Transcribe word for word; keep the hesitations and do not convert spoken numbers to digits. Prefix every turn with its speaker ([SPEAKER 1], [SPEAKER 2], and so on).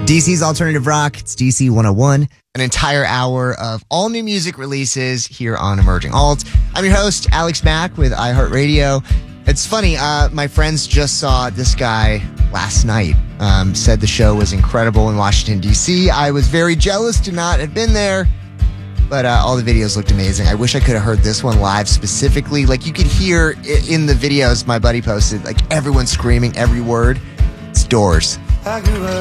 [SPEAKER 1] D C's Alternative Rock. It's D C one oh one. An entire hour of all new music releases here on Emerging Alt. I'm your host, Alex Mack with iHeartRadio. It's funny, uh, my friends just saw this guy last night. Um, said the show was incredible in Washington, D C. I was very jealous to not have been there, but uh, all the videos looked amazing. I wish I could have heard this one live specifically. Like, you could hear in the videos my buddy posted, like, everyone screaming every word. It's Doors.
[SPEAKER 2] I grew up